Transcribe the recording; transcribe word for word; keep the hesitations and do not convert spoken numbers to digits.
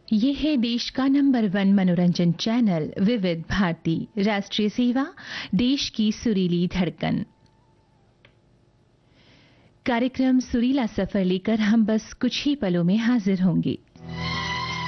ये है देश का नंबर वन मनोरंजन चैनल विविध भारती। राष्ट्रीय सेवा, देश की सुरीली धड़कन। कार्यक्रम सुरीला सफर लेकर हम बस कुछ ही पलों में हाजिर होंगे।